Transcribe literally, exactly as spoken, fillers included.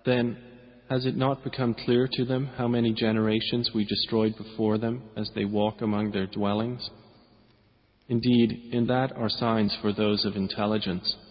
Then, has it not become clear to them how many generations we destroyed before them as they walk among their dwellings? Indeed, in that are signs for those of intelligence.